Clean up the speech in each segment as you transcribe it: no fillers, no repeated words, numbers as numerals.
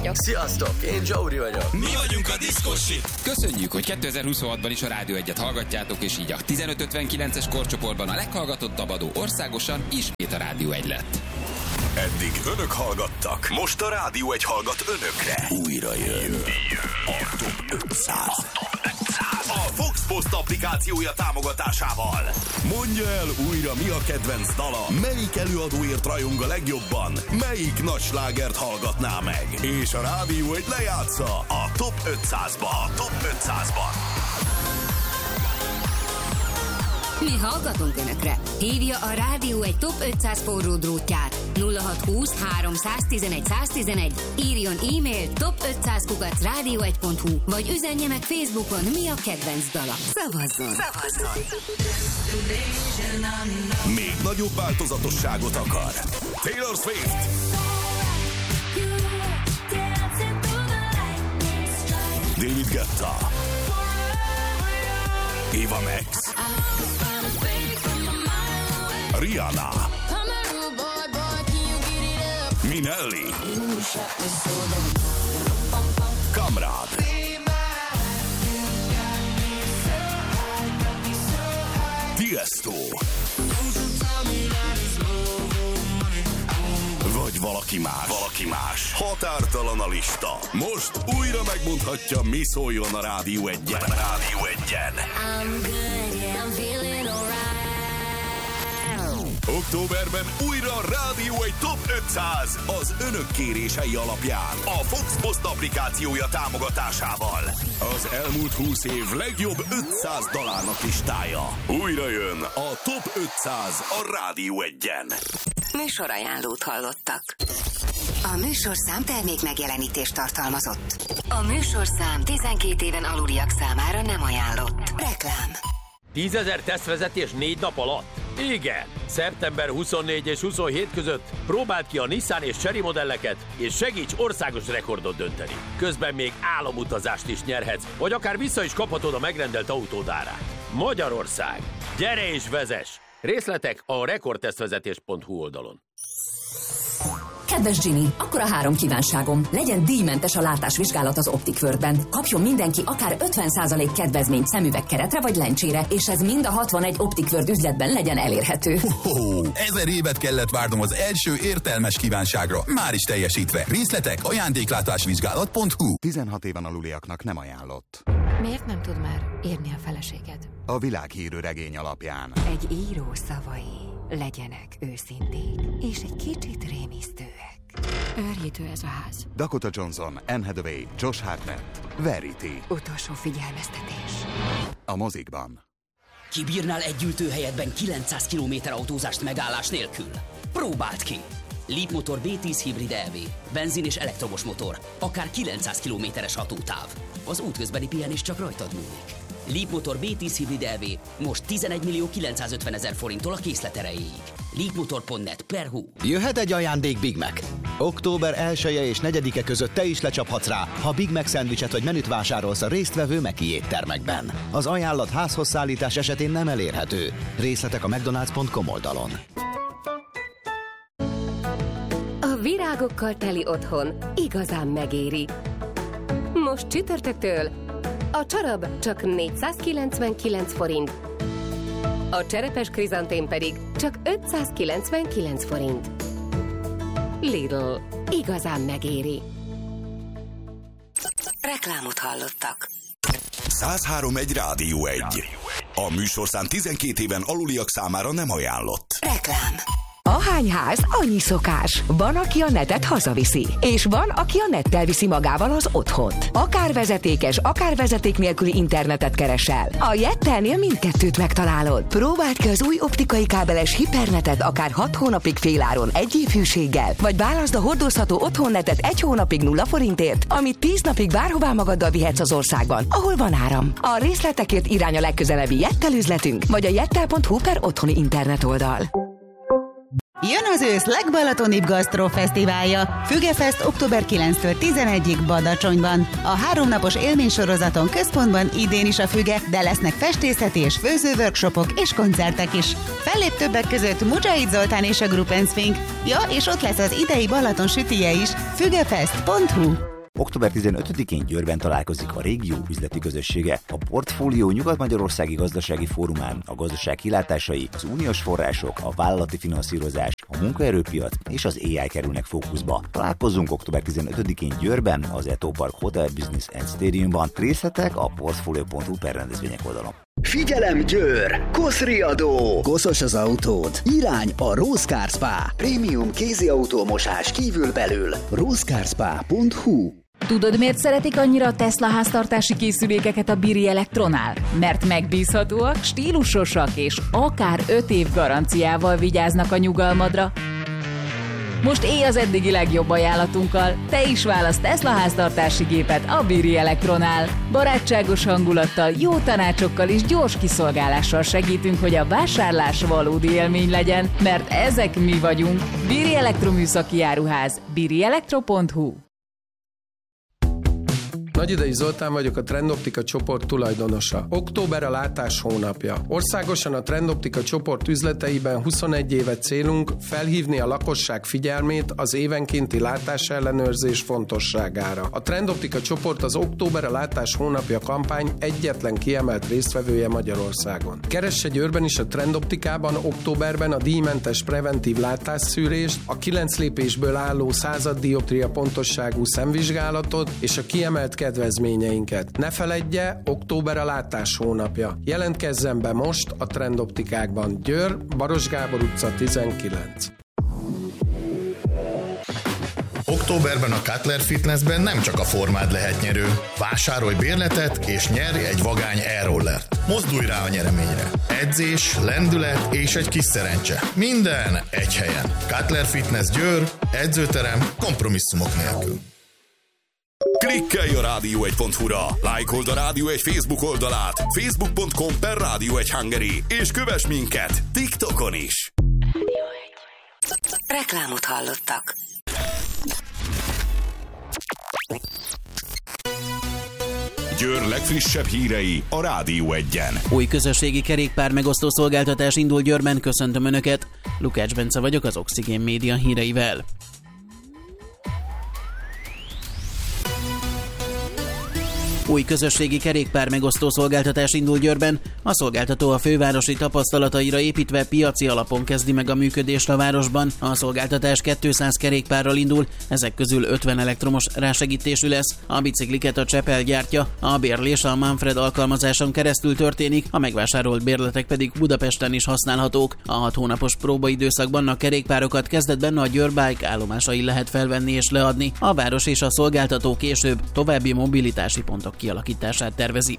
vagyok. Sziasztok, én Zsauri vagyok. Mi vagyunk a Diszkosi. Köszönjük, hogy 2026-ban is a Rádió 1-et hallgatjátok, és így a 1559-es korcsoportban a leghallgatottabb adó országosan ismét a Rádió 1 lett. Eddig önök hallgattak, most a Rádió 1 hallgat önökre. Újra jön A Top 500. A Fox Post applikációja támogatásával. Mondja el újra, mi a kedvenc dala, melyik előadóért rajong a legjobban, melyik nagy slágert hallgatná meg. És a Rádió 1 lejátsza a Top 500-ba. Top 500-ban. Mi hallgatunk önökre. Hívja a Rádió egy Top 500 forró drótját 0620 311 111, írjon e-mail top500@radio1.hu, vagy üzenje meg Facebookon, mi a kedvenc dala. Szavazzon! Még nagyobb változatosságot akar. Taylor Swift, David Guetta, Eva Max, Rihanna, Minelli, Kamrad, Tiesto, vagy valaki más. Határtalan a lista. Most újra megmondhatja, mi szóljon a Rádió 1-en. Októberben újra a Rádió 1 Top 500 az önök kérései alapján a Fox Post applikációja támogatásával. Az elmúlt 20 év legjobb 500 dalának listája. Újra jön a Top 500 a Rádió 1-en. Műsorajánlót hallottak. A műsorszám termék megjelenítést tartalmazott. A műsorszám 12 éven aluliak számára nem ajánlott. Reklám. 10 000 tesztvezetés 4 nap alatt? Igen! Szeptember 24 és 27 között próbáld ki a Nissan és Chery modelleket, és segíts országos rekordot dönteni. Közben még álomutazást is nyerhetsz, vagy akár vissza is kaphatod a megrendelt autód árát. Magyarország! Gyere és vezess! Részletek a rekordtesztvezetés.hu oldalon. Kedves Ginny, akkor a 3 kívánságom. Legyen díjmentes a látásvizsgálat az Optic Worldben. Kapjon mindenki akár 50% kedvezményt szemüvegkeretre vagy lencsére, és ez mind a 61 Optic World üzletben legyen elérhető. 1000 évet kellett várnom az első értelmes kívánságra. Már is teljesítve. Részletek ajándéklátásvizsgálat.hu. 16 éven aluliaknak nem ajánlott. Miért nem tud már írni a feleséged? A világhírű regény alapján. Egy író szavai legyenek őszinték, és egy kicsit rémisztőek. Őrjítő ez a ház. Dakota Johnson, Anne Hathaway, Josh Hartnett, Verity. Utolsó figyelmeztetés. A mozikban. Kibírnál egy ültőhelyetben 900 km autózást megállás nélkül? Próbáld ki! Leapmotor B10 hibrid EV, benzin és elektromos motor, akár 900 km-es hatótáv. Az útközbeni pihenés csak rajtad múlik. Leapmotor B10 hibrid EV most 11.950.000 forinttól a készlet erejéig. Leapmotor.net/hu. Jöhet egy ajándék Big Mac. Október 1-e és 4-e között te is lecsaphatsz rá, ha Big Mac szendvicset vagy menüt vásárolsz a résztvevő Meki éttermekben. Az ajánlat házhoz szállítás esetén nem elérhető. Részletek a mcdonalds.com oldalon. A virágokkal teli otthon igazán megéri. Most csütörtöktől a csarab csak 499 forint, a cserepes krizantém pedig csak 599 forint. Lidl. Igazán megéri. Reklámot hallottak. 103.1 Rádió 1. A műsorszám 12 éven aluliak számára nem ajánlott. Reklám. Ahány ház, annyi szokás. Van, aki a netet hazaviszi, és van, aki a nettel viszi magával az otthont. Akár vezetékes, akár vezeték nélküli internetet keresel. A Jettelnél mindkettőt megtalálod. Próbáld ki az új optikai kábeles hipernetet akár 6 hónapig féláron 1 év hűséggel, vagy válaszd a hordozható otthonnetet 1 hónapig 0 forintért, amit 10 napig bárhová magaddal vihetsz az országban, ahol van áram. A részletekért irány a legközelebbi Jettel üzletünk, vagy a jettel.hu/otthoni internet oldal. Jön az ősz legbalatonibb gasztrofesztiválja. Fügefest október 9-től 11-ig Badacsonyban. A 3 napos élménysorozaton központban idén is a Füge, de lesznek festészeti és főzőworkshopok és koncertek is. Fellép többek között Mujahid Zoltán és a Gruppen Swing. Ja, és ott lesz az idei Balaton sütije is. Fügefest.hu. Október 15-én Győrben találkozik a régió üzleti közössége. A Portfólió Nyugat-Magyarországi Gazdasági Fórumán a gazdaság kilátásai, az uniós források, a vállalati finanszírozás, a munkaerőpiac és az AI kerülnek fókuszba. Találkozzunk október 15-én Győrben, az Eto Park Hotel Business and Stadiumban. Részletek a portfolio.hu per rendezvények oldalon. Figyelem Győr! Koszriadó! Koszos az autód? Irány a Rose Car Spa. Prémium kézi autómosás kívül-belül. rosecarspa.hu. Tudod, miért szeretik annyira a Tesla háztartási készülékeket a Biri Elektronál? Mert megbízhatóak, stílusosak és akár 5 év garanciával vigyáznak a nyugalmadra. Most élj az eddigi legjobb ajánlatunkkal. Te is válasz Tesla háztartási gépet a Biri Elektronál. Barátságos hangulattal, jó tanácsokkal és gyors kiszolgálással segítünk, hogy a vásárlás valódi élmény legyen, mert ezek mi vagyunk. Biri Elektroműszaki Áruház. birielektro.hu. Nagyidei Zoltán vagyok, a Trendoptika csoport tulajdonosa. Október a látás hónapja. Országosan a Trendoptika csoport üzleteiben 21 éve célunk felhívni a lakosság figyelmét az évenkénti látásellenőrzés fontosságára. A Trendoptika csoport az Október a látás hónapja kampány egyetlen kiemelt résztvevője Magyarországon. Keresse Győrben is a Trendoptikában októberben a díjmentes preventív látásszűrést, a 9 lépésből álló 100 dioptria pontosságú szemvizsgálatot és a kiemelt kedvezményeinket. Ne feledje, október a látás hónapja. Jelentkezzen be most a Trendoptikákban. Győr, Baros Gábor utca 19. Októberben a Cutler Fitnessben nem csak a formád lehet nyerő. Vásárolj bérletet és nyerj egy vagány e-rollert. Mozdulj rá a nyereményre. Edzés, lendület és egy kis szerencse. Minden egy helyen. Cutler Fitness Győr, edzőterem, kompromisszumok nélkül. Klikkelj a Rádió1.hu-ra, lájkold a Rádió1 Facebook oldalát, facebook.com/Rádió1 és kövess minket TikTokon is. Reklámot hallottak. Győr legfrissebb hírei a Rádió1-en. Új közösségi kerékpár megosztó szolgáltatás indul Győrben, köszöntöm Önöket. Lukács Bence vagyok az Oxigén Média híreivel. Új közösségi kerékpár megosztó szolgáltatás indul Győrben. A szolgáltató a fővárosi tapasztalataira építve piaci alapon kezdi meg a működést a városban. A szolgáltatás 200 kerékpárral indul, ezek közül 50 elektromos rásegítésű lesz. A bicikliket a Csepel gyártja, a bérlés a Manfred alkalmazáson keresztül történik, a megvásárolt bérletek pedig Budapesten is használhatók. A 6 hónapos próbaidőszakban a kerékpárokat kezdetben a Győr Bike állomásai lehet felvenni és leadni. A város és a szolgáltató később további mobilitási pontok kialakítását tervezi.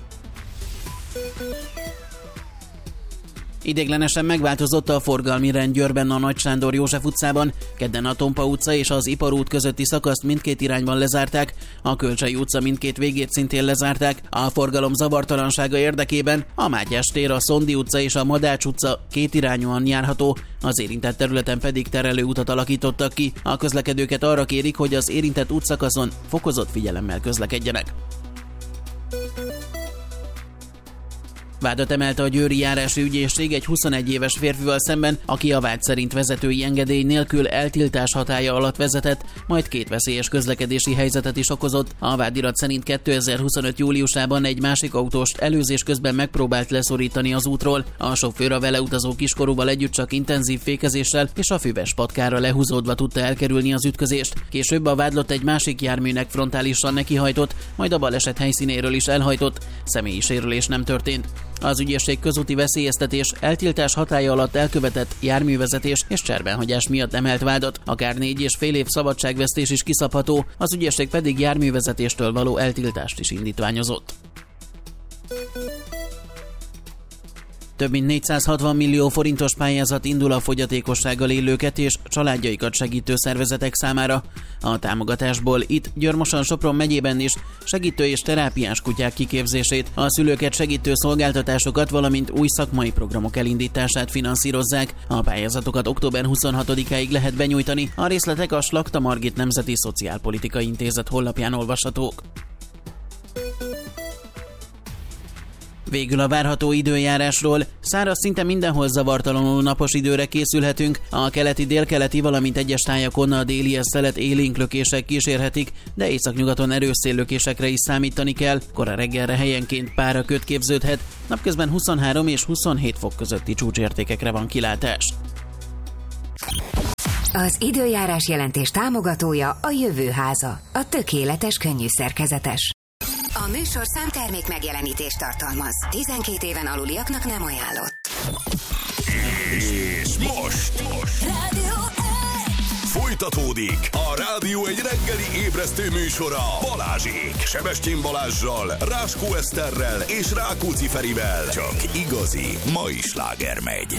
Ideiglenesen megváltozott a forgalmi rend Győrben a Nagy Sándor József utcában, kedden a Tompa utca és az Iparút közötti szakaszt mindkét irányban lezárták, a Kölcsei utca mindkét végét szintén lezárták, a forgalom zavartalansága érdekében a Mátyás tér, a Szondi utca és a Madács utca kétirányúan járható, az érintett területen pedig terelőutat alakítottak ki, a közlekedőket arra kérik, hogy az érintett útszakaszon fokozott figyelemmel közlekedjenek. Vádat emelte a győri járási ügyészség egy 21 éves férfival szemben, aki a vád szerint vezetői engedély nélkül eltiltás hatálya alatt vezetett, majd 2 veszélyes közlekedési helyzetet is okozott. A vádirat szerint 2025. júliusában egy másik autóst előzés közben megpróbált leszorítani az útról. A sofőr a vele utazó kiskorúval együtt csak intenzív fékezéssel és a füves patkára lehúzódva tudta elkerülni az ütközést. Később a vádlott egy másik járműnek frontálisan nekihajtott, majd a baleset helyszínéről is elhajtott. Személyi sérülés nem történt. Az ügyészség közúti veszélyeztetés, eltiltás hatálya alatt elkövetett járművezetés és cserbenhagyás miatt emelt vádat, akár 4,5 év szabadságvesztés is kiszabható, az ügyészség pedig járművezetéstől való eltiltást is indítványozott. Több mint 460 millió forintos pályázat indul a fogyatékossággal élőket és családjaikat segítő szervezetek számára. A támogatásból itt Győr-Moson-Sopron megyében is segítő és terápiás kutyák kiképzését, a szülőket segítő szolgáltatásokat, valamint új szakmai programok elindítását finanszírozzák. A pályázatokat október 26-áig lehet benyújtani, a részletek a Slakta Margit Nemzeti Szociálpolitikai Intézet honlapján olvashatók. Végül a várható időjárásról. Száraz, szinte mindenhol zavartalanul napos időre készülhetünk. A keleti, délkeleti, valamint egyes tájakon a délies szelet élénk lökések kísérhetik, de északnyugaton erős széllökésekre is számítani kell. Kora reggelre helyenként páraköd képződhet. Napközben 23 és 27 fok közötti csúcsértékekre van kilátás. Az időjárás jelentés támogatója a Jövőháza, a tökéletes könnyű szerkezetes. A műsor számtermék megjelenítést tartalmaz. 12 éven aluliaknak nem ajánlott. És most Rádió folytatódik a Rádió egy reggeli ébresztő műsora Balázsék, Sebestyén Balázssal, Ráskó Eszterrel és Rákóczi Ferivel. Csak igazi mai sláger megy.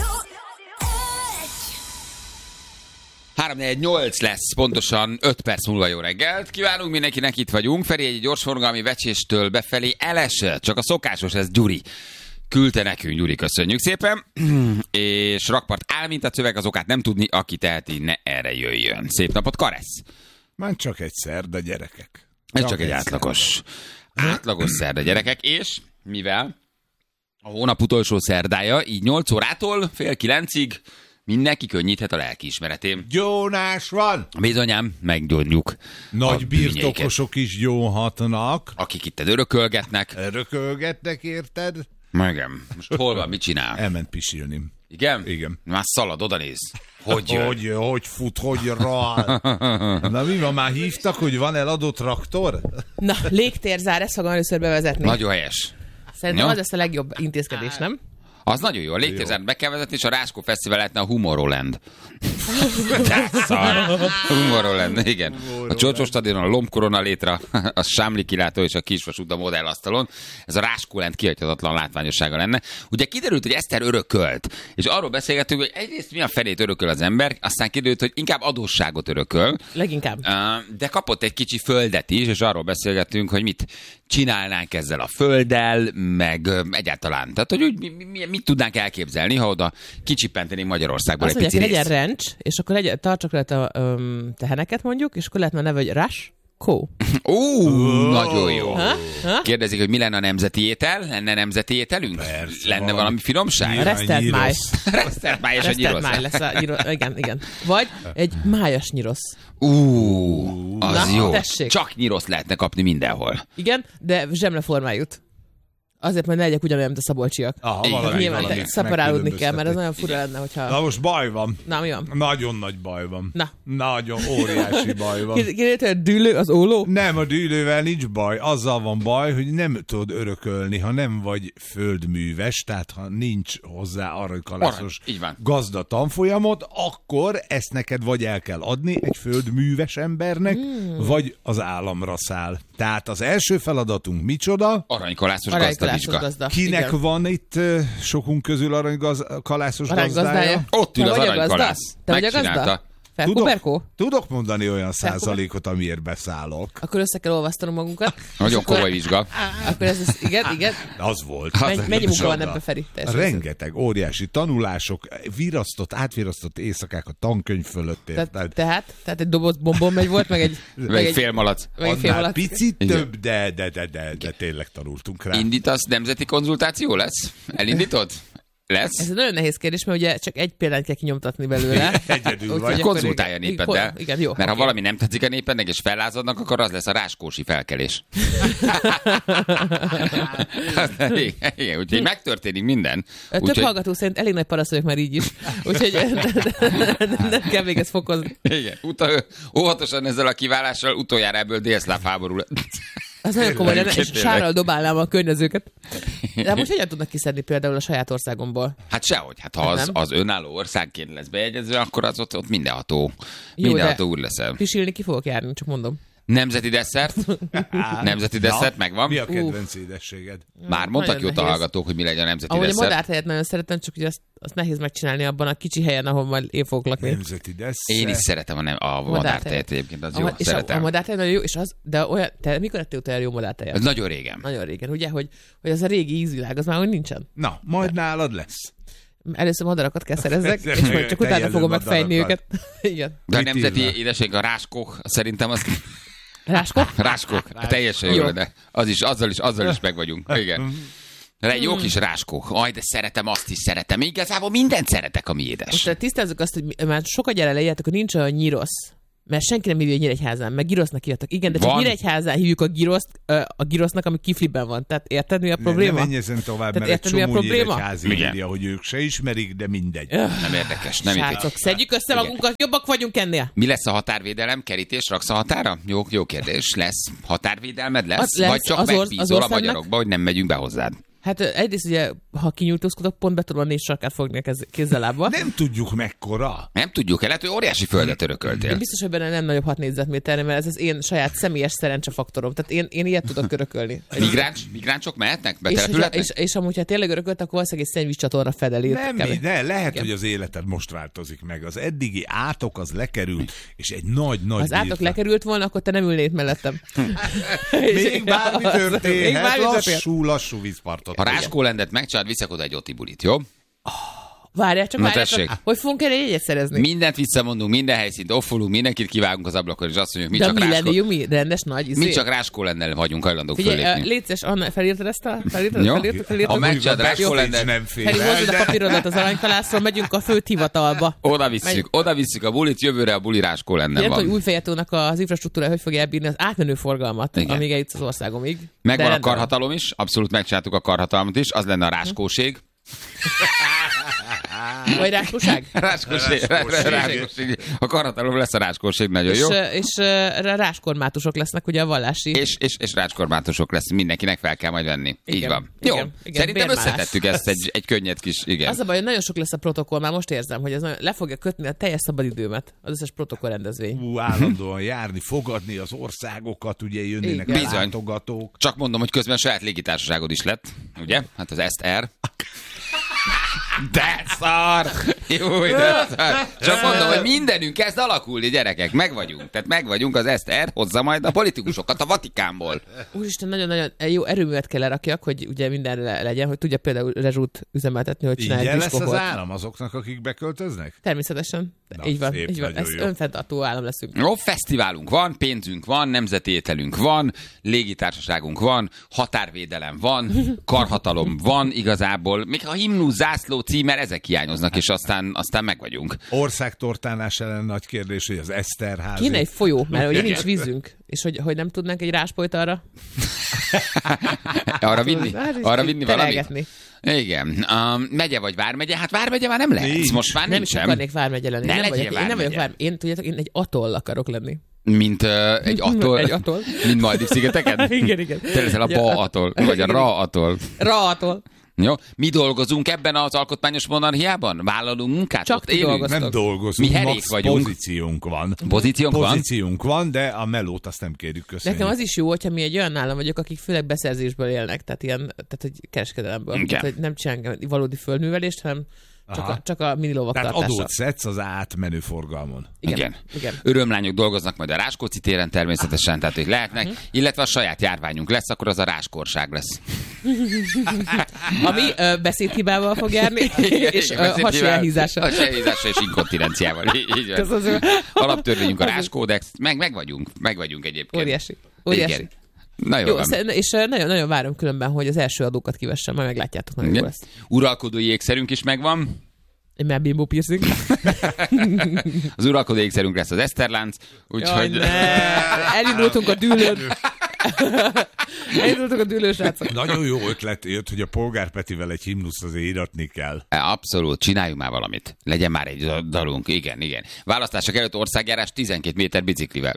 3-4-8 lesz, pontosan 5 perc múlva jó reggelt. Kívánunk mindenkinek, itt vagyunk. Feri egy gyorsforgalmi Vecséstől befelé elesett, csak a szokásos, ez Gyuri. Küldte nekünk, Gyuri, köszönjük szépen. És rakpart áll, mint a szöveg, az okát nem tudni, aki teheti, ne erre jöjjön. Szép napot, Karesz! Már csak egy szerda, gyerekek. Ez csak egy átlagos szerda, gyerekek, és mivel a hónap utolsó szerdája, így 8 órától fél 9-ig mindenki könnyíthet a lelkiismeretén. Gyónás van! Bizonyám, meggyónjuk. Nagy birtokosok is gyónhatnak. Akik itt örökölgetnek. Örökölgetnek, érted? Igen. Most hol van, mit csinál? Elment pisilni. Igen? Igen. Már szalad, oda néz. Hogy fut, hogy rá. Na mi van, már hívtak, hogy van eladó traktor? Na, légtérzár, ezt fogom először bevezetni. Nagyon helyes. Szerintem az lesz a legjobb intézkedés, nem? Az nagyon jó. A légtérzárt be kell vezetni, és a Ráskó Fesztivál lehetne a Humoroland. Humoroland, igen. A Csorcsos stadionon a Lombkorona létre, a Sámli kilátó és a Kisvasút a modellasztalon. Ez a Ráskóland kihagyhatatlan látványossága lenne. Ugye kiderült, hogy Eszter örökölt, és arról beszélgettünk, hogy egyrészt mi a felét örököl az ember, aztán kiderült, hogy inkább adósságot örököl. Leginkább. De kapott egy kicsi földet is, és arról beszélgettünk, hogy mit csinálnánk ezzel a földdel, meg egyáltalán. Tehát, hogy úgy, mit tudnánk elképzelni, ha oda kicsipentenénk Magyarországból egy pici részt. Legyen ranch, és akkor tartsak le a teheneket mondjuk, és akkor lehet már neve, hogy Ráskó. Nagyon jó. Kérdezik, hogy mi lenne a nemzeti étel? Lenne nemzeti ételünk? Persze, lenne valami finomság? Resztelt máj. Resztelt máj és a nyirosz. Máj lesz igen. Vagy egy májas nyirosz. Az jó. Tessék. Csak nyirosz lehetne kapni mindenhol. Igen, de zsemleformájút. Azért, mert ne legyek ugyanolyan, mint a szabolcsiak. Nyilván szeparálódni kell, mert ez nagyon fura lenne, hogyha... Na most baj van. Na, mi van? Nagyon nagy baj van. Na. Nagyon óriási baj van. Kérdezte, hogy dűlő az óló? Nem, a dűlővel nincs baj. Azzal van baj, hogy nem tudod örökölni, ha nem vagy földműves, tehát ha nincs hozzá aranykalászos gazda tanfolyamot, akkor ezt neked vagy el kell adni egy földműves embernek, vagy az államra száll. Tehát az első feladatunk micsoda? Aranykalászos gazda. Kinek van itt sokunk közül aranykalászos gazdája? Ott ül az aranykalász. Te vagy a gazda? Tudok mondani olyan százalékot, amiért beszállok. Akkor össze kell olvasztanom magunkat. Nagyon komoly vizsga. Akkor ez igen. Az volt. Mennyi munka van ebbe, Feri? Rengeteg, óriási tanulások, virasztott éjszakák a tankönyv fölött. Tehát egy doboz bombon volt, meg egy félmalac. Annál picit több, de tényleg tanultunk rá. Indítasz nemzeti konzultáció lesz? Elindítod? Lesz? Ez egy nagyon nehéz kérdés, mert ugye csak egy példát kell kinyomtatni belőle. Egyedül vagy. Konzultálja a népeddel. Igen, jó. Mert ha valami nem tetszik a népednek, és fellázadnak, akkor az lesz a ráskósi felkelés. Igen, úgyhogy megtörténik minden. Több hallgató szerint elég nagy parasz vagyok már így is. Úgyhogy nem kell még ezt fokozni. Igen, óvatosan ezzel a kiválással utoljára ebből délszláv háború lett. Az nagyon komoly, és sárral dobálnám a környezőket. De most hogyan tudnak kiszedni például a saját országomból? Hát sehogy. Hát ha az önálló országként lesz bejegyezve, akkor az ott mindenható úr leszel. Pisilni ki fogok járni, csak mondom. Nemzeti desszert? Nemzeti desszert megvan? Mi a kedvenc édességed? Már mondtak ki ott a hallgatók, hogy mi legyen a nemzeti desszert. desszert. A madártejet nagyon szeretem, csak hogy azt nehéz megcsinálni abban a kicsi helyen, ahol majd én fogok lakni. Nemzeti desszert. Én is szeretem a madártejet egyébként, az jó. És a madártejet nagyon jó, és az, de olyan, te mikor ettél utoljára jó madártejet? Ez nagyon régen. Nagyon régen, ugye, hogy az a régi ízvilág, az már hogy nincsen. Na, majd nálad lesz. Először madarakat kell szerezzek, és majd csak utána fogom megfejni őket. Igen. De a nemzeti édesség a ráskók, szerintem az... Ráskók? Ráskók. Teljesen jó, de azzal is meg vagyunk. Igen. Egy jó kis ráskó. Aj, de szeretem, azt is szeretem. Igazából mindent szeretek, ami édes. Most tisztázzuk azt, hogy már sokat gyere leírjátok, hogy nincs olyan nyirosz. Mert senki nem hívja Nyíregyházán, meg girosznak hívjatok. Igen, de csak Nyíregyházán hívjuk a girosznak, ami kifliben van. Tehát érted, mi a probléma? Nem menj ezen tovább, mert egy csomó Nyíregyházi írja, hogy ők se ismerik, de mindegy. Nem érdekes. Nem Srácok, szedjük össze magunkat, jobbak vagyunk ennél. Mi lesz a határvédelem? Kerítés, raksz a határa? Jó kérdés. Lesz határvédelmed? Lesz? Vagy csak megbízol a magyarokba, hogy nem megyünk be hozzád? Hát egyrészt ugye, ha kinyújtózkodok, pont be tudom a 4 sarkát fogni a kézzel-lábbal. Nem tudjuk mekkora. Nem tudjuk, lehet, hogy óriási földet örököltél. Én biztos, hogy benne nem nagyobb 6 négyzetméterre, mert ez az én saját személyes szerencsefaktorom. Tehát én ilyet tudok örökölni. Migránsok mehetnek? Betelepülhetnek? És amúgy, ha tényleg örökölt, akkor valószínűleg egy szennyvízcsatorna fedelét. Nem, lehet, hogy az életed most változik meg. Az eddigi átok az lekerült, és egy nagy az átok lekerült volna, akkor te nem ülnéd mellettem. Még bármi történhet, lassú vízpartot. Ha ráskólendet megcsinálod, viszek oda egy otibulit, jó? Várjál csak, hogy fogunk erre jegyet szerezni? Mindent visszamondunk, minden helyszínt offolunk, mindenkit kivágunk az ablakon, és azt mondjuk, mi csak mi rendes nagy izé? Mi csak ráskólendel vagyunk hajlandók fölépni. Légy szíves, Anna, felírtad ezt a... Felírtad? Ha megcsinálod ráskólendel... Felhívod a papírodat az aranykalászról, megyünk a főt hivatalba. Oda visszük a bulit, jövőre a buli ráskólendel van. Nem hogy Újfejetónak az infrastruktúra, hogy fogja elbírni az átmenő forgalmat, amíg eljutsz az országomig. Megvan a karhatalom is, abszolút megcsináltuk a karhatalmat is, az lenne a ráskóség. Vagy ráskóság? Ráskóség. A karhatalom lesz a ráskóség, nagyon jó. És ráskormátusok lesznek ugye a vallási. És ráskormátusok lesz, mindenkinek fel kell majd venni. Igen, így van. Jó, szerintem összetettük ezt egy könnyed kis, igen. Az a baj, hogy nagyon sok lesz a protokoll, már most érzem, hogy ez le fogja kötni a teljes szabadidőmet, az összes protokoll rendezvény. Állandóan járni, fogadni az országokat, ugye jönnének a látogatók. Csak mondom, hogy közben saját légitársaságod is lett, ugye? Hát az SR. De szar! Jó, de szar! Csak mondom, hogy mindenünk kezd alakulni, gyerekek. Megvagyunk az SR, hozza majd a politikusokat a Vatikánból. Úristen, nagyon-nagyon jó erőművet kell lerakjak, hogy ugye mindenre legyen, hogy tudja például rezsút üzemeltetni, hogy csinálj egy lesz az állam azoknak, akik beköltöznek? Természetesen. Így van. Ez önfenntartó állam leszünk. Jó, fesztiválunk van, pénzünk van, nemzeti ételünk van, légitársaságunk van, határvédelem van, karhatalom van igazából. Még a himnusz, zászló, címer, ezek hiányoznak, és aztán megvagyunk. Országtortánás ellen nagy kérdés, hogy az Eszterházi. Kéne egy folyó, mert ugye nincs vízünk, és hogy nem tudnánk egy ráspolyt arra? arra vinni valamit? Igen. Megye vagy vármegye? Hát vármegye már nem lehet. Most már nem is akarnék vármegye lenni. Nem vagyok vármegye. Én atoll akarok lenni. Mint egy atoll? Egy atoll. Mint Maldiv-szigeteken? Igen. Te leszel a Ba atoll, vagy a Ra atoll. Ra atoll. Jó. Mi dolgozunk ebben az alkotmányos monarchiában? Vállalunk munkát? Csak ti dolgoztok. Nem dolgozunk, mi herék vagyunk. Pozíciónk van, de a melót azt nem kérjük köszönjük. Nekem az is jó, hogyha mi egy olyan állam vagyok, akik főleg beszerzésből élnek, tehát hogy kereskedelemből. Tehát, hogy nem csinálunk valódi földművelést, hanem csak a mini lovak tartása. Tehát adót szedsz az átmenő forgalmon. Igen. Örömlányok dolgoznak majd a Ráskóczi téren természetesen, tehát hogy lehetnek, illetve a saját járványunk lesz, akkor az a ráskorság lesz. Ami beszédhibával fog járni, és hasjelhízással. Hasjelhízással és inkontinenciával. Alaptörvényünk a ráskódex, meg vagyunk egyébként. Óriási. Na jó, és nagyon várom különben, hogy az első adókat kivessem, majd meglátjátok, nagyon jó lesz. Uralkodói ékszerünk is megvan. Egy bimbo piercing. Az uralkodói ékszerünk lesz az Eszterlánc, úgyhogy... Elindultunk a dűlőn. Elindultunk a dűlőn, srácok. Nagyon jó ötlet jött, hogy a Polgár Petivel egy himnuszt azért íratni kell. Abszolút, csináljunk már valamit. Legyen már egy dalunk, igen. Választások előtt országjárás 12 méter biciklivel.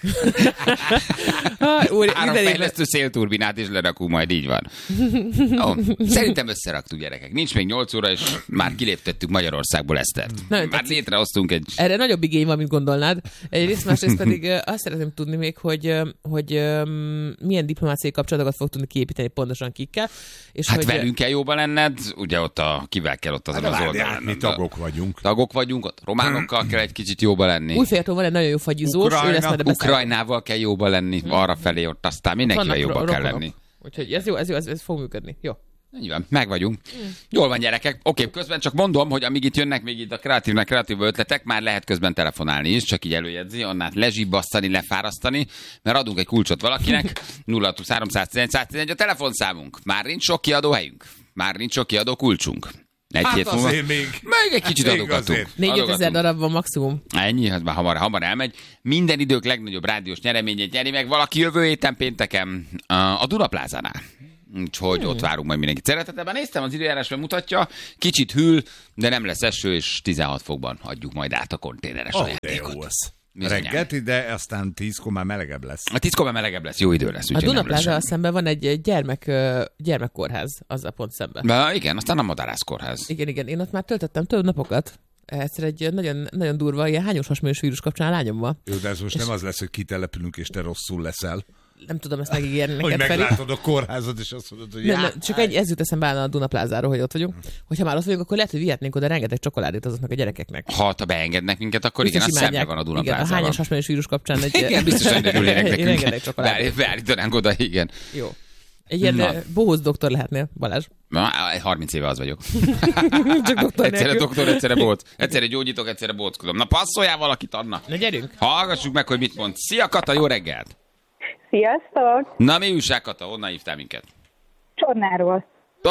3 fejlesztő szélturbinát is lerakunk, majd így van. Szerintem összeraktuk, gyerekek. Nincs még 8 óra, és már kiléptettük Magyarországból Esztert. Már létrehoztunk egy... Erre nagyobb igény van, mint gondolnád. Egyrészt, másrészt pedig azt szeretném tudni még, hogy milyen diplomáciai kapcsolatokat fog tudni kiépíteni pontosan kikkel. És hát velünk kell jóban lenned, ugye ott kivel kell ott azon az oldalon. Mi tagok vagyunk. Tagok vagyunk, ott románokkal kell egy kicsit jóba lenni. Újfejeton van egy nagyon jó fagyizós, ő lesz majd a Ukrajnával kell jóba lenni, arra felé ott aztán mindenkivel jóba kell lenni. Úgyhogy ez jó, ez fog működni. Jó. Így van, meg vagyunk. Jól van, gyerekek. Oké, közben csak mondom, hogy amíg itt jönnek még itt a kreatív ötletek, már lehet közben telefonálni is, csak így előjegyzi, onnát lezsibbasztani, lefárasztani, mert adunk egy kulcsot valakinek. 0 311 111 a telefonszámunk. Már nincs sok kiadóhelyünk. már nincs sok kiadó kulcsunk. Egy hét múlva. Még egy kicsit adogatunk. 4-5 ezer darab van maximum. Ennyi, hát már hamar elmegy. Minden idők legnagyobb rádiós nyereményét nyeri meg valaki jövő héten pénteken a Duna Plázánál. Úgyhogy ott várunk majd mindenkit szeretetben. Néztem, az időjárásban mutatja, kicsit hűl, de nem lesz eső, és 16 fokban adjuk majd át a konténeres ajándékot. Reggelt, de aztán 10-kor már melegebb lesz. A 10-kor már melegebb lesz, jó idő lesz. A Duna Plázával szemben van egy gyermekkórház, azzal pont szemben. Igen, aztán a Madarászkórház. Igen, én ott már töltöttem több napokat. Egyszer egy nagyon, nagyon durva, ilyen hányos hasmenős vírus kapcsán a lányommal. Jó, de ez most nem az lesz, hogy kitelepülünk, és te rosszul leszel. Nem tudom ezt megígérni neked, Feri. Feri. Hogy meglátod a kórházat, és azt mondod, hogy... Nem, csak ez jut eszembe a Duna Plázáról, hogy ott vagyunk. Hogyha már ott vagyunk, akkor lehet, hogy vihetnénk oda rengeteg csokoládét azoknak a gyerekeknek. Ha beengednek minket, akkor biztos igen, az szemben van a Duna Plázával. Igen, a hányos hasmenős vírus kapcsán egy... Igen, biztos, hogy örülnének nekünk. Rengeteg csokoládét. Beállítanánk oda, igen. Jó. Egy ilyen bohóc doktor lehetnél, Balázs. 30 éve az vagyok. Csak doktor egyszerre nélkül. doktor, egyszerre bóc. Egyszerre gyógyítok, egyszerre bóckodom. Na passzoljál valakit, Anna. Na gyerünk. Hallgassuk meg, hogy mit mond. Szia Kata, jó reggelt. Sziasztok! Na mi újság, Kata? Honnan hívtál minket? Csornáról.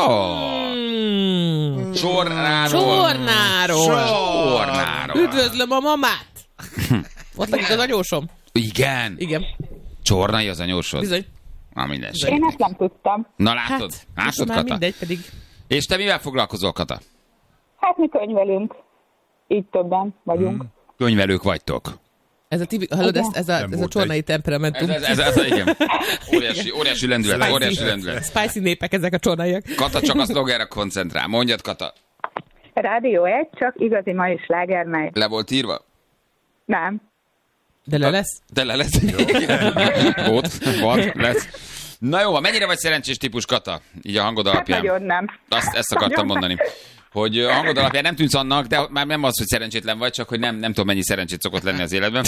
Csornáról. Üdvözlöm a mamát. Ott lakik az anyósom. Igen. Csornai az anyósod? Bizony. Na minden. Én ezt nem tudtam. Na látod? Látod, már Kata? mindegy pedig. És te mivel foglalkozol, Kata? Hát mi könyvelünk. Így többen vagyunk. Könyvelők vagytok. Ez a hallod, ez a csornai temperamentum. Ez igen. Óriási lendület. Spicy népek ezek a csornaiak. Kata csak a szlogerre koncentrál. Mondjad, Kata. Rádió 1, csak igazi mai sláger megy. Le volt írva? Nem. De le lesz? De le lesz. Volt, lesz. Na jó, mennyire vagy szerencsés típus, Kata? Így a hangod alapján. Hát nagyon nem. Ezt akartam mondani. Hogy a hangod alapján nem tűnsz annak, de már nem az, hogy szerencsétlen vagy, csak hogy nem tudom, mennyi szerencsét szokott lenni az életben.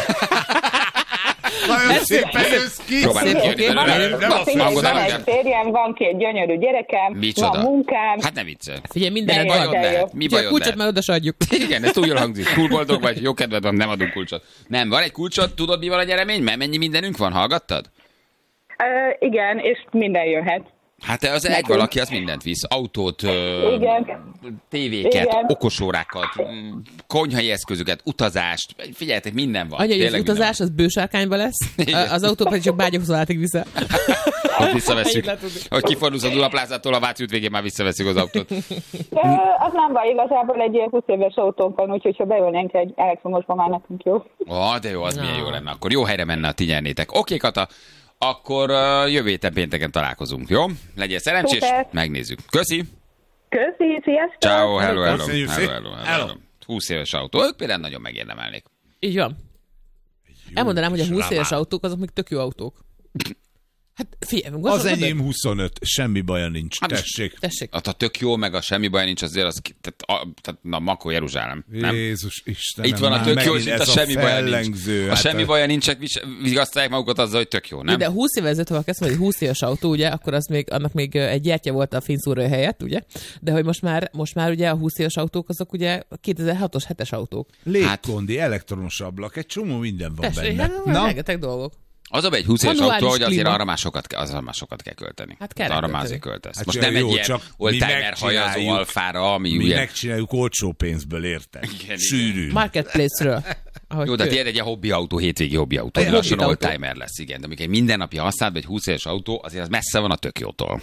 Nagyon szépen jössz ki. Próbálom kijönni belőle. Van egy férjem, van 2 gyönyörű gyerekem, van munkám. Hát ne viccelj. Figyelj, mindened bajod lehet. Mi bajod kulcsot lehet? már oda se adjuk. Igen, ez túl jól hangzik. Túl boldog vagy, jó kedved van, nem adunk kulcsot. Nem, van egy kulcsot, tudod mi van a nyeremény? Mennyi mindenünk van, hallgattad? Igen, és minden jöhet. Hát az egy valaki, az mindent visz. Autót, tévéket, Igen. okosórákat, konyhai eszközöket, utazást. Figyeljetek, minden van. Anya, az utazás az bősárkányba lesz, az autó pedig csak Bágyahozóátig vissza. Hogy visszavesszük. Hogy kifordulsz a Duna Plázától, a Váci út végén már visszavesszük az autót. Az nem baj, igazából egy 20 éves autónk van, úgyhogy ha beülnénk egy elektromosba, már nekünk jó. De jó, az milyen jó lenne. Akkor jó helyre menne, a ti nyernétek. Oké, Kata, akkor jövő héten pénteken találkozunk, jó? Legyél szerencsés, Szuper. megnézzük. Köszi! Köszi, sziasztok! Ciao, hello. 20 éves autó. Ők például nagyon megérdemelnék. Így van. Elmondanám, hogy a 20 éves autók azok még tök jó autók. Hát figyelj, az enyém 25, semmi baja nincs. Hát, tessék. A tök jó, meg a semmi baj nincs, azért az, tehát na, Makó Jeruzsálem. Nem? Jézus Istenem. Itt van a tök jó, és itt a semmi baja nincs. A Hát semmi baja nincsek, vigasztalják magukat azzal, hogy tök jó, nem? De 20 évvel ezelőtt, ha kezdtem, hogy 20 éves autó, ugye, akkor az még, annak még egy gyertya volt a fényszórója helyett, ugye? De hogy most már ugye a 20 éves autók azok ugye 2006-os 7-es autók. Légkondi, elektromos ablak, egy csomó minden van benne. Rengeteg dolgok. Az a egy 20 éves autó, hogy azért klíma. arra már sokat kell költeni. Hát kell arra már azért költesz. Most nem egy ilyen oldtimer hajazó alfára, ami mi ugye... megcsináljuk olcsó pénzből, érted? Sűrűn. Marketplace-ről. Jó, de tiéd egy hobbi autó, hétvégi hobbi autó. Lassan oldtimer lesz, igen. De amikor egy mindennapi használat, egy 20 éves autó, azért az messze van a tök jótól.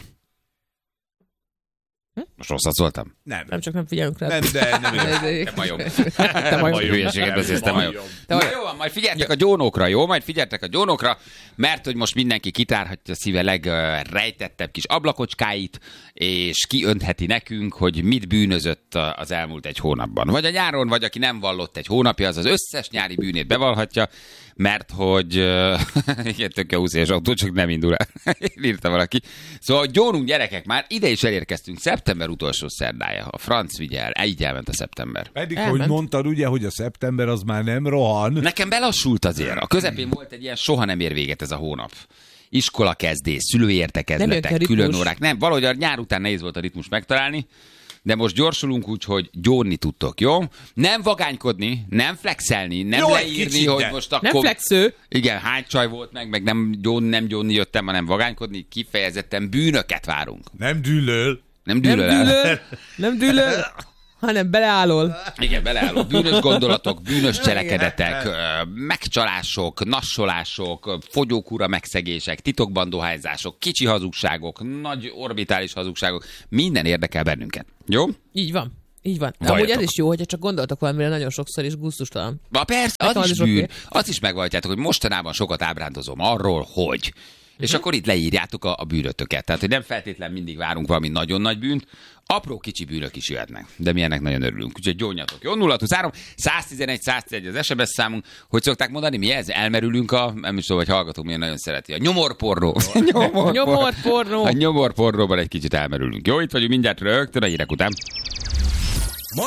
Most rosszat szóltam? Nem csak nem figyelünk rá. Nem, de nem igaz. Te majom. Te majom. Hülyeséget beszélsz, te majom. Na jó van, majd figyeltek a gyónókra, jó? Majd figyeltek a gyónókra, mert hogy most mindenki kitárhatja a szíve legrejtettebb kis ablakocskáit, és kiöntheti nekünk, hogy mit bűnözött az elmúlt egy hónapban. Vagy a nyáron, vagy aki nem vallott egy hónapja, az összes nyári bűnét bevallhatja, mert hogy igen, tök 20 éves autó, csak nem indul el. Írta valaki. Szóval gyónunk gyerekek, már ide is elérkeztünk. Szeptember utolsó szerdája. A franc vigyel, így elment a szeptember. Pedig, hogy mondtad ugye, hogy a szeptember az már nem rohan. Nekem belassult azért. A közepén volt egy ilyen soha nem ér véget ez a hónap. Iskola kezdés, szülői értekezletek, külön órák. Nem, valahogy a nyár után nehéz volt a ritmus megtalálni, de most gyorsulunk úgy, hogy gyónni tudtok, jó? Nem vagánykodni, nem flexelni, nem jó, leírni, hogy most akkor... Nem flexő. Igen, hány csaj volt meg nem gyónni jöttem, hanem vagánykodni, kifejezetten bűnöket várunk. Nem dűlöl. Nem dűlöl el. Nem dűlöl, hanem beleállol. Igen, beleállol. Bűnös gondolatok, bűnös cselekedetek, megcsalások, nassolások, fogyókúra megszegések, titokban dohányzások, kicsi hazugságok, nagy orbitális hazugságok. Minden érdekel bennünket. Jó? Így van. Így van. Vajatok. Amúgy ez is jó, hogyha csak gondoltok valamire nagyon sokszor, és gusztustalan. Persze, az is bűn. Azt is megvalljátok, hogy mostanában sokat ábrándozom arról, hogy... És akkor itt leírjátok a bűnötöket. Tehát, hogy nem feltétlen mindig várunk valami nagyon nagy bűnt, apró kicsi bűnök is jöhetnek. De mi ennek nagyon örülünk. Úgyhogy gyónjatok. Jó, 023 111 111 az SMS számunk. Hogy szokták mondani, mi ez? Elmerülünk nem is tudom, hogy hallgatók milyen nagyon szereti. A nyomorpornó. Nyomorpornó. A nyomorpornóban egy kicsit elmerülünk. Jó, itt vagyunk mindjárt rögtön a hírek után.